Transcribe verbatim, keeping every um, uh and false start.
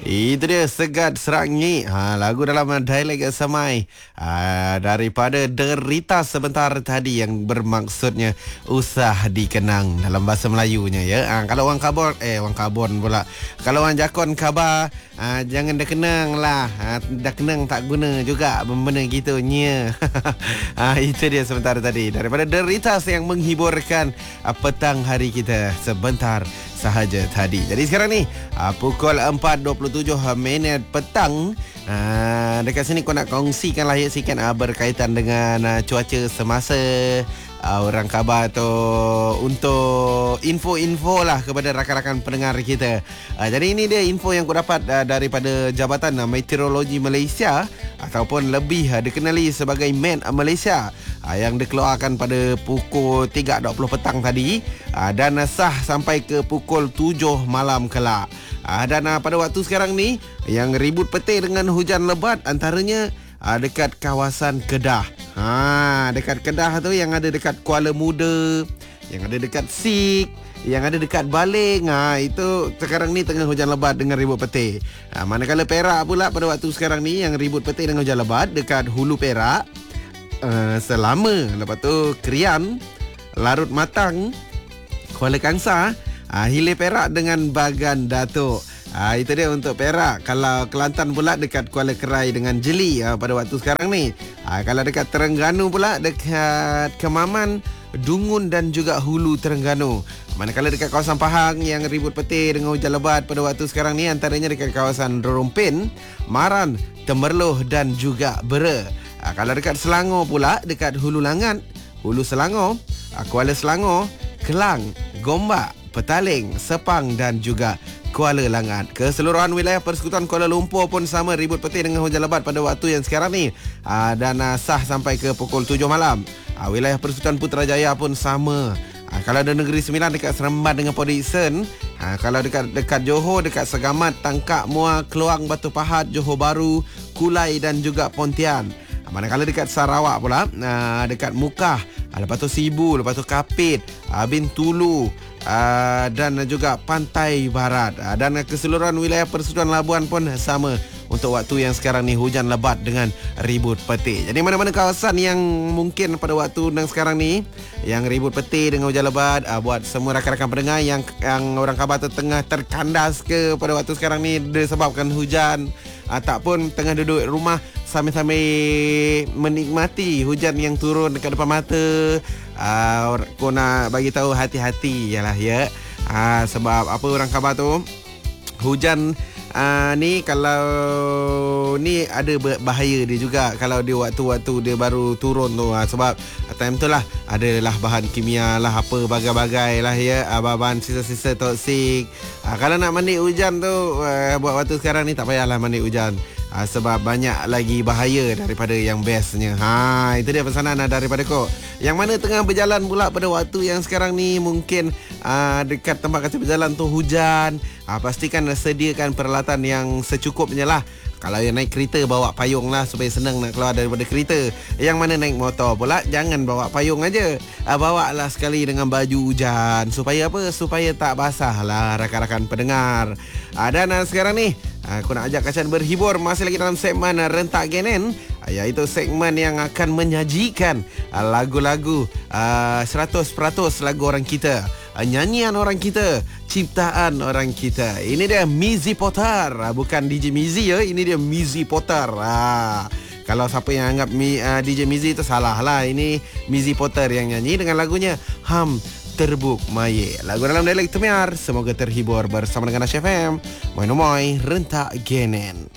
Itu dia Segat Serangi, ha, lagu dalam dialek Semai, ha, daripada Derita Sebentar tadi, yang bermaksudnya usah dikenang dalam bahasa Melayunya ya. Ha, kalau orang Kabon, eh orang Kabon pula. Kalau orang Jakon khabar, ha, jangan dah kenang lah, ha, dah kenang tak guna juga, benda gitu nya. Ha, itu dia sebentar tadi daripada Derita yang menghiburkan ha, petang hari kita sebentar sahaja tadi. Jadi sekarang ni uh, pukul empat dua puluh tujuh minit petang, uh, dekat sini kau nak kongsikan lah ya sikit uh, berkaitan dengan uh, cuaca semasa uh, orang khabar tu, untuk info-info lah kepada rakan-rakan pendengar kita. Uh, jadi ini dia info yang aku dapat uh, daripada Jabatan uh, Meteorologi Malaysia, ataupun lebih uh, dikenali sebagai Met Malaysia, uh, yang dikeluarkan pada pukul tiga dua puluh petang tadi, uh, dan uh, sah sampai ke pukul tujuh malam kelak. Uh, dan uh, pada waktu sekarang ni yang ribut petir dengan hujan lebat antaranya uh, dekat kawasan Kedah. Ha, dekat Kedah tu, yang ada dekat Kuala Muda, yang ada dekat Sik, yang ada dekat Baling. Ha, itu sekarang ni tengah hujan lebat dengan ribut petir. Ha, manakala Perak pula pada waktu sekarang ni yang ribut petir dengan hujan lebat dekat Hulu Perak, uh, Selama, lepas tu Krian, Larut Matang, Kuala Kangsar, uh, Hilir Perak dengan Bagan Datuk. Ha, itu dia untuk Perak. Kalau Kelantan pula dekat Kuala Kerai dengan Jeli ha, pada waktu sekarang ni. Ha, kalau dekat Terengganu pula dekat Kemaman, Dungun dan juga Hulu Terengganu. Manakala dekat kawasan Pahang yang ribut petir dengan hujan lebat pada waktu sekarang ni antaranya dekat kawasan Rompin, Maran, Temerloh dan juga Bera. Ha, kalau dekat Selangor pula dekat Hulu Langat, Hulu Selangor, ha, Kuala Selangor, Kelang, Gombak, Petaling, Sepang dan juga Kuala Langat. Keseluruhan wilayah Persekutuan Kuala Lumpur pun sama ribut petir dengan hujan lebat pada waktu yang sekarang ni, aa, dan aa, sah sampai ke pukul tujuh malam. Aa, wilayah Persekutuan Putrajaya pun sama. Aa, kalau ada Negeri Sembilan dekat Seremban dengan Port Dickson, aa, kalau dekat dekat Johor dekat Segamat, Tangkak, Muar, Keluang, Batu Pahat, Johor Bahru, Kulai dan juga Pontian. Aa, manakala dekat Sarawak pula, aa, dekat Mukah, aa, lepas tu Sibu, lepas tu Kapit, aa, Bintulu, Uh, dan juga Pantai Barat, uh, dan keseluruhan wilayah Persekutuan Labuan pun sama untuk waktu yang sekarang ni hujan lebat dengan ribut petir. Jadi mana-mana kawasan yang mungkin pada waktu yang sekarang ni yang ribut petir dengan hujan lebat, uh, buat semua rakan-rakan pendengar yang yang orang khabar tengah terkandas ke pada waktu sekarang ni disebabkan hujan, ataupun tengah duduk rumah sambil-sambil menikmati hujan yang turun dekat depan mata, uh, kau nak bagi tahu hati-hati yalah ya. Uh, sebab apa orang khabar tu, hujan uh, ni kalau ni ada bahaya dia juga kalau dia waktu-waktu dia baru turun tu, uh, sebab time tu lah adalah bahan kimia lah, apa bagai-bagai lah ya, uh, bahan sisa-sisa toksik. Uh, kalau nak mandi hujan tu, uh, buat waktu sekarang ni tak payahlah mandi hujan. Ha, sebab banyak lagi bahaya daripada yang bestnya. Ha, itu dia pesanan daripada kau. Yang mana tengah berjalan pula pada waktu yang sekarang ni, mungkin uh, dekat tempat kata berjalan tu hujan, ha, pastikan sediakan peralatan yang secukupnya lah. Kalau yang naik kereta, bawa payung lah supaya senang nak keluar daripada kereta. Yang mana naik motor pula, jangan bawa payung aja, ha, bawa lah sekali dengan baju hujan. Supaya apa? Supaya tak basah lah rakan-rakan pendengar. Ha, dan uh, sekarang ni aku nak ajak kalian berhibur masih lagi dalam segmen Rentak Genen, iaitu segmen yang akan menyajikan lagu-lagu uh, seratus peratus lagu orang kita, nyanyian orang kita, ciptaan orang kita. Ini dia Mizi Potter, bukan D J Mizi ya, ini dia Mizi Potter. Ha, kalau siapa yang anggap uh, D J Mizi itu salah lah. Ini Mizi Potter yang nyanyi dengan lagunya Ham Terbuk Maye. Lagu dalam dialek Temiar. Semoga terhibur bersama dengan Ash F M. Moi Noi Rentak Genen.